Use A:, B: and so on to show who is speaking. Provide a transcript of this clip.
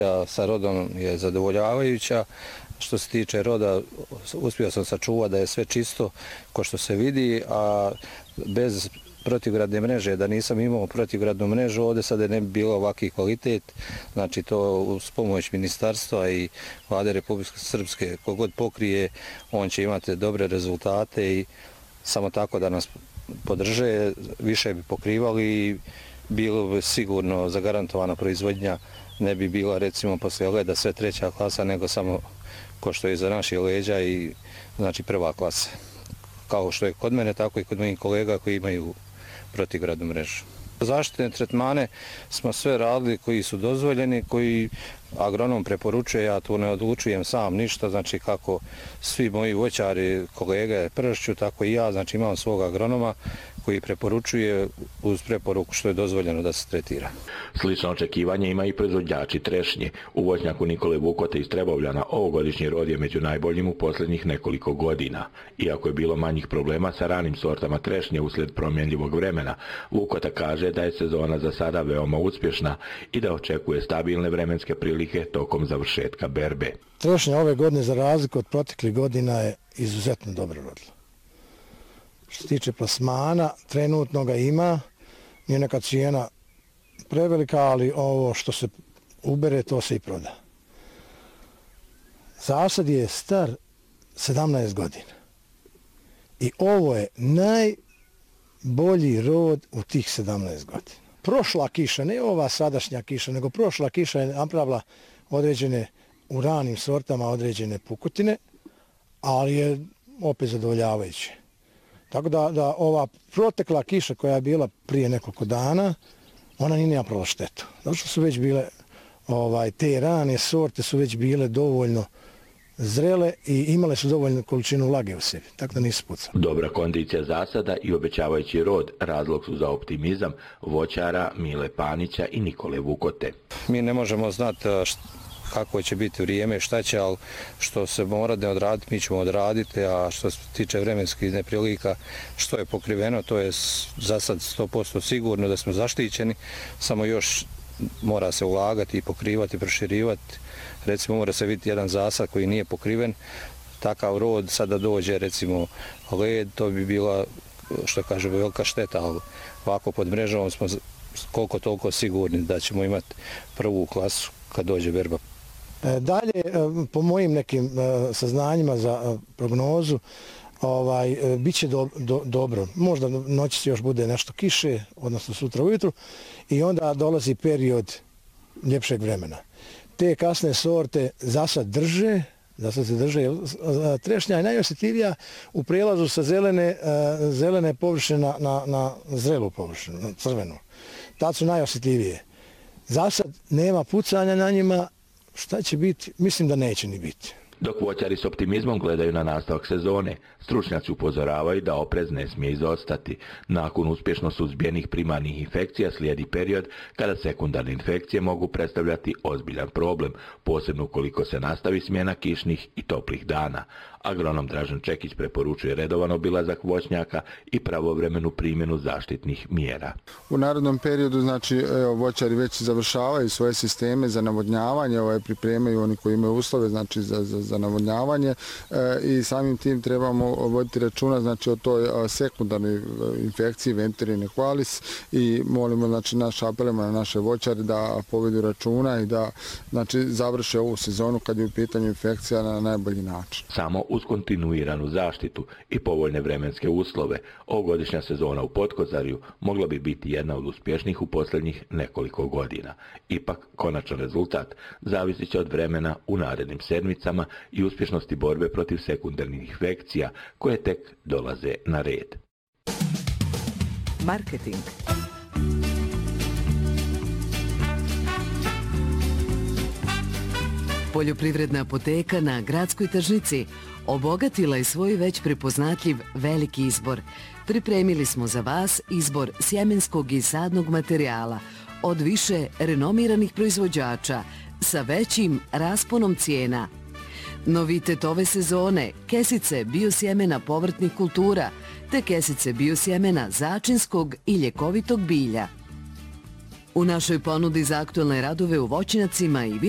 A: Sa rodom je zadovoljavajuća. Što se tiče roda, uspio sam sačuvati da je sve čisto, ko što se vidi, a bez protivgradne mreže, da nisam imao protivgradnu mrežu, ovdje sada ne bi bilo ovakvi kvalitet. Znači to uz pomoć ministarstva i Vlade Republike Srpske, kogod pokrije, on će imati dobre rezultate i samo tako da nas podrže, više bi pokrivali i bilo bi sigurno zagarantovana proizvodnja, ne bi bila recimo poslije leda sve treća klasa, nego samo ko što je za naših leđa i znači prva klasa. Kao što je kod mene, tako i kod mojih kolega koji imaju protivgradnu mrežu. Zaštitne tretmane smo sve radili koji su dozvoljeni, koji agronom preporučuje, ja tu ne odlučujem sam ništa, znači kako svi moji voćari, kolege pršću, tako i ja, znači imam svog agronoma koji preporučuje uz preporuku što je dozvoljeno da se tretira.
B: Slično očekivanje ima i proizvođači trešnje. U voćnjaku Nikole Vukote iz Trebovljana ovogodišnji rod je među najboljim u posljednjih nekoliko godina. Iako je bilo manjih problema sa ranim sortama trešnje uslijed promjenljivog vremena, Vukota kaže da je sezona za sada veoma uspješna i da očekuje stabilne vremenske prilike tokom završetka berbe.
C: Trešnja ove godine za razliku od proteklih godina je izuzetno dobro rodila. Što se tiče plasmana, trenutno ga ima, nije neka cijena prevelika, ali ovo što se ubere, to se i proda. Zasad je star 17 godina i ovo je najbolji rod u tih 17 godina. Prošla kiša, ne ova sadašnja kiša, nego prošla kiša je napravila određene u ranim sortama određene pukotine, ali je opet zadovoljavajuće. Tako da ova protekla kiša koja je bila prije nekoliko dana, ona nije napravila štetu. Zato što su već bile, te rane sorte su već bile dovoljno zrele i imale su dovoljnu količinu vlage u sebi, tako da nisu pucali.
B: Dobra kondicija zasada i obećavajući rod razlog su za optimizam voćara Mile Panića i Nikole Vukote.
A: Mi ne možemo znati kako će biti vrijeme, šta će, ali što se mora ne odraditi, mi ćemo odraditi, a što se tiče vremenskih neprilika, što je pokriveno, to je za sad 100% sigurno da smo zaštićeni, samo još mora se ulagati i pokrivati, proširivati. Recimo mora se vidjeti jedan zasad koji nije pokriven, takav rod sada dođe recimo led, to bi bila, što kaže, velika šteta, ali ovako pod mrežom smo koliko toliko sigurni da ćemo imati prvu klasu kad dođe berba.
C: Dalje, po mojim nekim saznanjima za prognozu, bit će dobro. Možda noći još bude nešto kiše, odnosno sutra ujutru, i onda dolazi period ljepšeg vremena. Te kasne sorte zasad se drže. Trešnja je najosjetljivija u prelazu sa zelene površine na zrelu površinu, na crvenu. Tad su najosjetljivije. Zasad nema pucanja na njima. Šta će biti? Mislim da neće ni biti.
B: Dok voćari s optimizmom gledaju na nastavak sezone, stručnjaci upozoravaju da oprez ne smije izostati. Nakon uspješno suzbijenih primarnih infekcija slijedi period kada sekundarne infekcije mogu predstavljati ozbiljan problem, posebno ukoliko se nastavi smjena kišnih i toplih dana. Agronom Dražen Čekić preporučuje redovan obilazak voćnjaka i pravovremenu primjenu zaštitnih mjera.
D: U narednom periodu, znači, voćari već završavaju svoje sisteme za navodnjavanje, pripremaju oni koji imaju uslove, znači, za navodnjavanje, i samim tim trebamo voditi računa, znači, o toj sekundarnoj infekciji Venturine qualis i molimo, znači, apelujemo na naše voćare da povedu računa i da, znači, završe ovu sezonu kad je u pitanju infekcija na najbolji način.
B: Samo uz kontinuiranu zaštitu i povoljne vremenske uslove, ovogodišnja sezona u Potkozarju mogla bi biti jedna od uspješnijih u posljednjih nekoliko godina. Ipak, konačan rezultat zavisit će od vremena u narednim sedmicama i uspješnosti borbe protiv sekundarnih infekcija koje tek dolaze na red.
E: Marketing. Poljoprivredna apoteka na Gradskoj tržnici obogatila je svoj već prepoznatljiv veliki izbor. Pripremili smo za vas izbor sjemenskog i sadnog materijala od više renomiranih proizvođača sa većim rasponom cijena. Novitet ove sezone, kesice biosjemena povrtnih kultura te kesice biosjemena začinskog i ljekovitog bilja. U našoj ponudi za aktualne radove u voćnjacima i